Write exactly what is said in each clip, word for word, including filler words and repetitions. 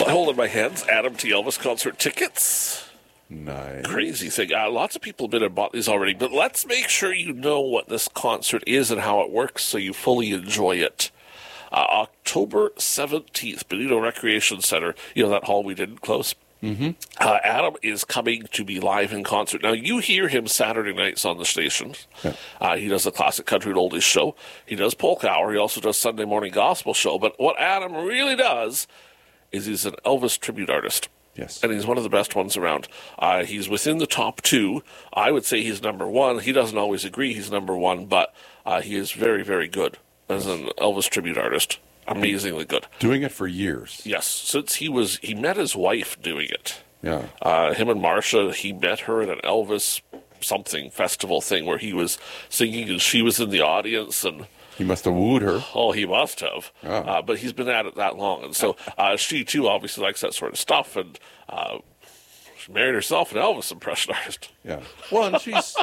I hold in my hands Adam T. Elvis concert tickets. Nice. Crazy thing. Uh, lots of people have been and bought these already, but let's make sure you know what this concert is and how it works so you fully enjoy it. Uh, October seventeenth, Benito Recreation Center. You know that hall we didn't close? Mm-hmm. Uh, Adam is coming to be live in concert. Now, you hear him Saturday nights on the stations. Yeah. Uh, he does the Classic Country and Oldies show. He does Polka Hour. He also does Sunday Morning Gospel show. But what Adam really does is he's an Elvis tribute artist. Yes. And he's one of the best ones around. Uh, he's within the top two. I would say he's number one. He doesn't always agree he's number one, but uh, he is very, very good as an Elvis tribute artist. Amazingly good. Doing it for years. Yes. Since he was, he met his wife doing it. Yeah. Uh, him and Marsha, he met her at an Elvis something festival thing where he was singing and she was in the audience and... He must have wooed her. Oh, he must have. Oh. Uh, but he's been at it that long. And so uh, she, too, obviously likes that sort of stuff. And uh, she married herself an Elvis impression artist. Yeah. Well, and she's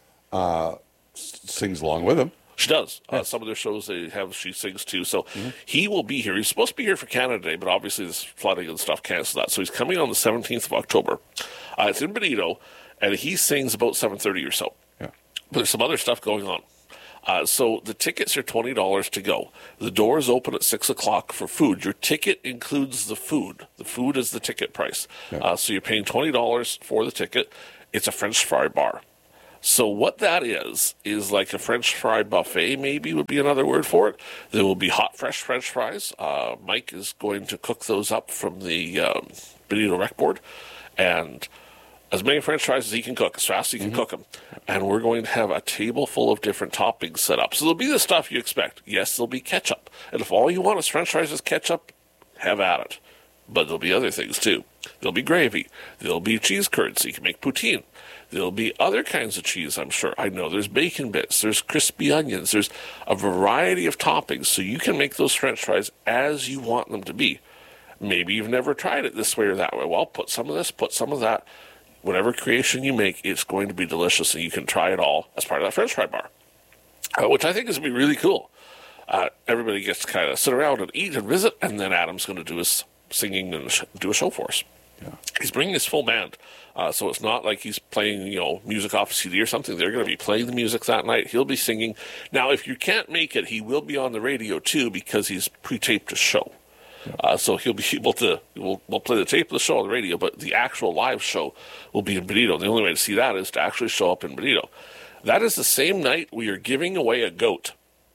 uh, s- sings along with him. She does. Uh, Yeah. some of their shows they have, she sings too. So Mm-hmm. he will be here. He's supposed to be here for Canada Day, but obviously this flooding and stuff canceled that. So he's coming on the seventeenth of October. Uh, it's in Benito, and he sings about seven thirty or so. Yeah. But there's some other stuff going on. Uh, so the tickets are twenty dollars to go. The doors open at six o'clock for food. Your ticket includes the food. The food is the ticket price. Yeah. Uh, so you're paying twenty dollars for the ticket. It's a French fry bar. So what that is, is like a French fry buffet, maybe would be another word for it. There will be hot, fresh French fries. Uh, Mike is going to cook those up from the um, Benito Rec Board. And as many French fries as he can cook, as fast as he can cook them. And we're going to have a table full of different toppings set up. So there'll be the stuff you expect. Yes, there'll be ketchup. And if all you want is French fries with ketchup, have at it. But there'll be other things too. There'll be gravy. There'll be cheese curds, so you can make poutine. There'll be other kinds of cheese, I'm sure. I know there's bacon bits. There's crispy onions. There's a variety of toppings, so you can make those French fries as you want them to be. Maybe you've never tried it this way or that way. Well, put some of this, put some of that. Whatever creation you make, it's going to be delicious, and you can try it all as part of that French fry bar, uh, which I think is going to be really cool. Uh, everybody gets to kind of sit around and eat and visit, and then Adam's going to do his singing and sh- do a show for us. Yeah. He's bringing his full band, uh, so it's not like he's playing, you know, music off a C D or something. They're going to be playing the music that night. He'll be singing. Now, if you can't make it, he will be on the radio, too, because he's pre-taped a show. Uh, so he'll be able to, we'll, we'll play the tape of the show on the radio, but the actual live show will be in Benito. The only way to see that is to actually show up in Benito. That is the same night we are giving away a goat.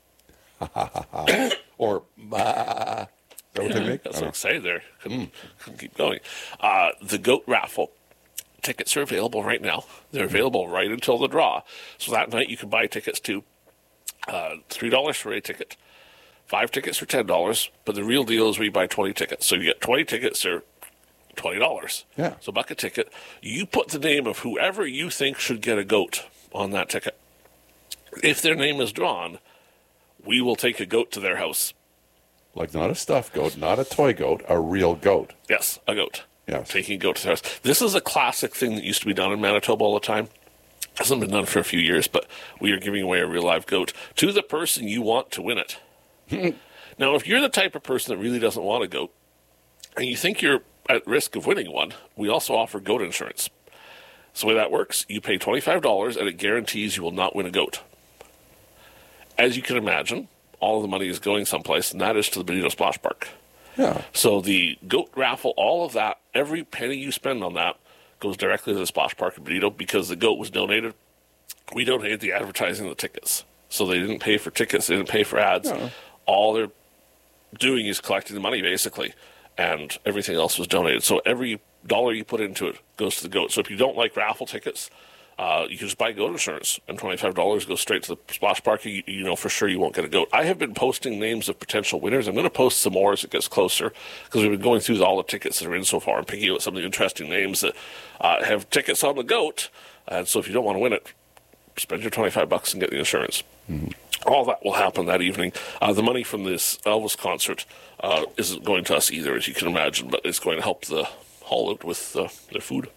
Or, uh, is that what they make? That's I what don't I'm saying there. Couldn't, couldn't keep going. Uh, the goat raffle. Tickets are available right now. They're available right until the draw. So that night you can buy tickets to uh, three dollars for a ticket. Five tickets for ten dollars, but the real deal is we buy twenty tickets. So you get twenty tickets, they're twenty dollars. Yeah. So buck a ticket. You put the name of whoever you think should get a goat on that ticket. If their name is drawn, we will take a goat to their house. Like not a stuffed goat, not a toy goat, a real goat. Yes, a goat. Yes. Taking a goat to their house. This is a classic thing that used to be done in Manitoba all the time. Hasn't been done for a few years, but we are giving away a real live goat to the person you want to win it. Now, if you're the type of person that really doesn't want a goat, and you think you're at risk of winning one, we also offer goat insurance. So the way that works, you pay twenty-five dollars, and it guarantees you will not win a goat. As you can imagine, all of the money is going someplace, and that is to the Benito Splash Park. Yeah. So the goat raffle, all of that, every penny you spend on that goes directly to the Splash Park in Benito because the goat was donated. We donated the advertising of the tickets. So they didn't pay for tickets, they didn't pay for ads. No. All they're doing is collecting the money, basically, and everything else was donated. So every dollar you put into it goes to the goat. So if you don't like raffle tickets, uh, you can just buy goat insurance, and twenty-five dollars goes straight to the Splash Park. You, you know for sure you won't get a goat. I have been posting names of potential winners. I'm going to post some more as it gets closer, because we've been going through all the tickets that are in so far and picking out some of the interesting names that uh, have tickets on the goat. And so if you don't want to win it, spend your twenty-five bucks and get the insurance. Mm-hmm. All that will happen that evening. Uh, the money from this Elvis concert uh, isn't going to us either, as you can imagine, but it's going to help the hall out with uh, their food.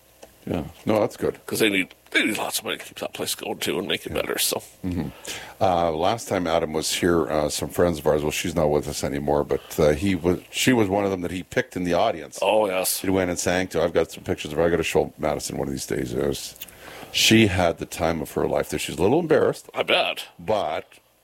Yeah. No, that's good. Because they need they need lots of money to keep that place going too and make it better. So Mm-hmm. Uh, last time Adam was here, uh, some friends of ours. Well, she's not with us anymore, but uh, he was. She was one of them that he picked in the audience. oh yes, He went and sang to. I've got some pictures of her. I got to show Madison one of these days. It was, she had the time of her life there. She's a little embarrassed, I bet. but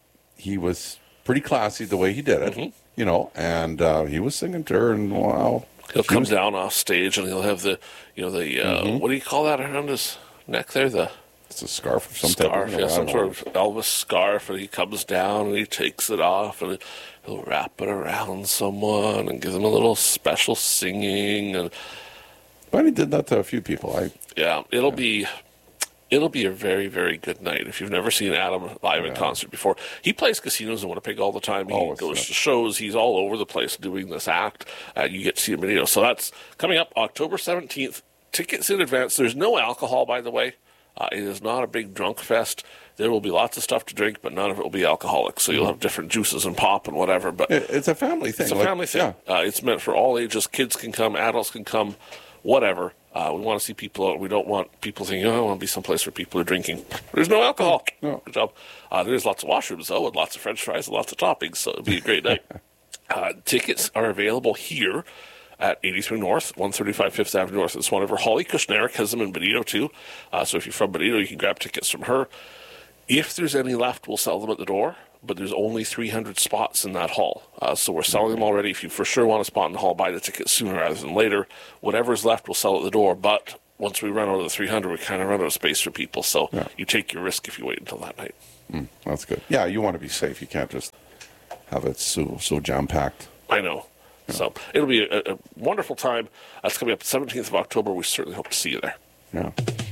he was pretty classy the way he did it. Mm-hmm. You know, and uh, he was singing to her, and wow. He'll she come was- down off stage and he'll have the you know the uh, Mm-hmm. what do you call that around his neck there? The It's a scarf of some scarf, type. yeah, I some don't sort know. of Elvis scarf, and he comes down and he takes it off and he'll wrap it around someone and give them a little special singing, and But he did that to a few people. I yeah, it'll be it'll be a very very good night. If you've never seen Adam live in Yeah. concert before, he plays casinos in Winnipeg all the time. He Always, goes yeah. to shows. He's all over the place doing this act. Uh, you get to see a video. So that's coming up October seventeenth. Tickets in advance. There's no alcohol, by the way. Uh, it is not a big drunk fest. There will be lots of stuff to drink, but none of it will be alcoholic. So you'll have different juices and pop and whatever. But It- It's a family thing. it's a like- family thing. Yeah. Uh, it's meant for all ages. Kids can come, adults can come, whatever. Uh, we want to see people out. We don't want people thinking, oh, I want to be someplace where people are drinking. There's no alcohol. No. Good job. Uh, there's lots of washrooms, though, and lots of French fries and lots of toppings, so it'll be a great night. Uh, tickets are available here at eighty-three North, one thirty-five Fifth Avenue North. It's one of her. Holly Kushnerek has them in Benito, too. Uh, so if you're from Benito, you can grab tickets from her. If there's any left, we'll sell them at the door, but there's only three hundred spots in that hall. Uh, so we're selling them already. If you for sure want a spot in the hall, buy the tickets sooner rather than later. Whatever's left, we'll sell at the door, but once we run out of the three hundred, we kind of run out of space for people. So Yeah. you take your risk if you wait until that night. Mm, that's good. Yeah, you want to be safe. You can't just have it so so jam packed. I know. So it'll be a, a wonderful time. That's coming up the seventeenth of October. We certainly hope to see you there. Yeah.